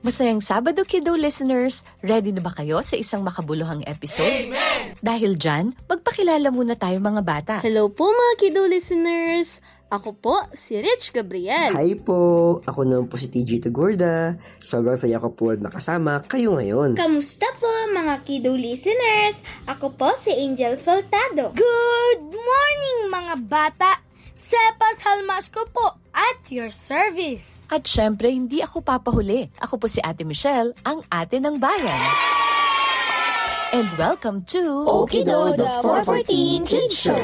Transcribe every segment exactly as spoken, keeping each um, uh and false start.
Masayang Sabado, Kiddo listeners! Ready na ba kayo sa isang makabuluhang episode? Amen! Dahil dyan, magpakilala muna tayo mga bata. Hello po mga Kiddo listeners! Ako po si Rich Gabriel. Hi po! Ako naman po si T J Tagorda. Sobrang saya ko po nakasama kayo ngayon. Kamusta po mga Kiddo listeners? Ako po si Angel Faltado. Good morning mga bata! Sepas Halmasco po at your service. At syempre, hindi ako papahuli. Ako po si Ate Michelle, ang ate ng bayan. And welcome to Okido, the four fourteen Kids Show.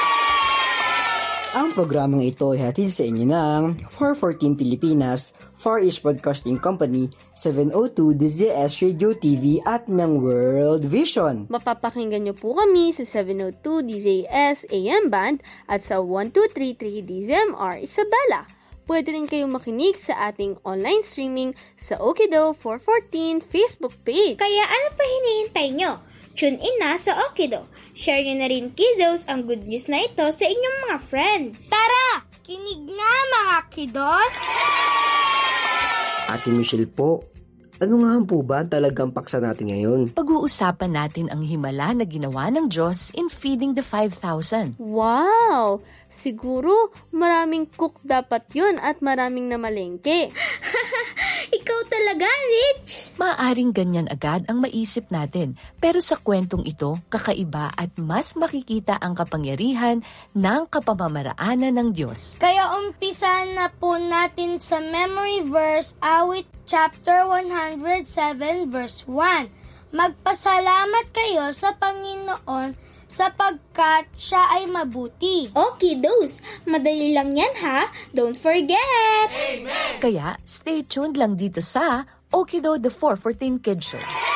Ang programang ito ay hatid sa inyo ng four fourteen Pilipinas, Far East Broadcasting Company, seven oh two D Z S Radio T V at ng World Vision. Mapapakinggan niyo po kami sa seven oh two D Z S A M Band at sa one two three three D Z M R Isabela. Pwede rin kayong makinig sa ating online streaming sa Okido four fourteen Facebook page. Kaya ano pa hinihintay nyo? Tune in na sa Okido. Share nyo na rin, kiddos, ang good news na ito sa inyong mga friends. Tara! Kinig nga mga kiddos! Ate Michelle po, ano nga po ba ang talagang paksa natin ngayon? Pag-uusapan natin ang himala na ginawa ng Diyos in feeding the five thousand. Wow! Siguro maraming cook dapat yun at maraming namalengke. Ikaw talaga, Rich! Maaaring ganyan agad ang maisip natin, pero sa kwentong ito, kakaiba at mas makikita ang kapangyarihan ng kapamamaraanan ng Diyos. Kaya umpisa na po natin sa memory verse, awit chapter one hundred seven verse one. Magpasalamat kayo sa Panginoon sapagkat siya ay mabuti. Okay, dos. Madali lang yan ha. Don't forget! Kaya stay tuned lang dito sa Okido the four fourteen Kids Show.